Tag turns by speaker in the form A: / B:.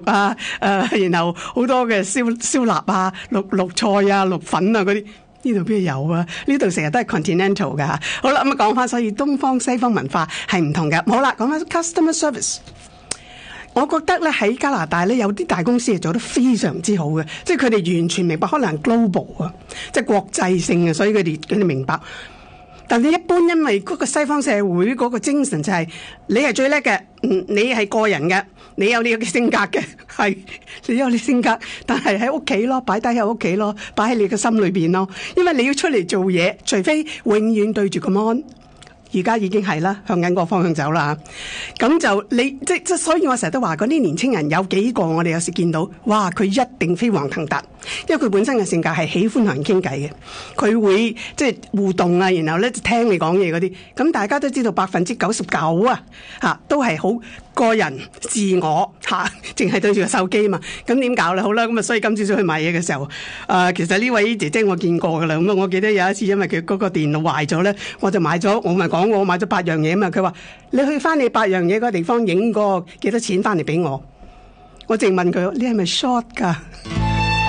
A: 啊，然後好多嘅燒臘啊、綠菜啊、綠粉啊嗰啲。呢度邊有啊？呢度成日都係 continental 噶。好啦，咁講翻，所以東方西方文化係唔同嘅。好啦，講翻 customer service， 我覺得咧喺加拿大咧有啲大公司係做得非常之好嘅，即係佢哋完全明白，可能 global 啊，即係國際性嘅，所以佢哋明白。但係一般因為嗰個西方社會嗰個精神就係你係最叻嘅，你係個人嘅，你有你嘅性格嘅，係你有你性格，但係喺屋企咯，擺低喺屋企咯，擺喺你嘅心裏邊咯，因為你要出嚟做嘢，除非永遠對住個 mon。而家已經係啦，向緊個方向走啦。咁就你即所以我成日都話嗰啲年青人有幾個，我哋有時見到，哇！佢一定飛黃騰達，因為佢本身嘅性格係喜歡同人傾偈嘅，佢會即係互動啊，然後咧聽你講嘢嗰啲。咁大家都知道99%啊都係好個人自我淨係對住個手機嘛。咁點搞咧？好啦，咁啊，所以今朝早去買嘢嘅時候，其實呢位姐姐我見過噶啦。咁我記得有一次因為佢嗰個電腦壞咗咧，我就買咗，我咪講我買咗8樣嘢啊嘛。佢話你去翻你8樣嘢嗰個地方影個幾多錢翻嚟俾我。我淨問佢：你係咪 short 㗎？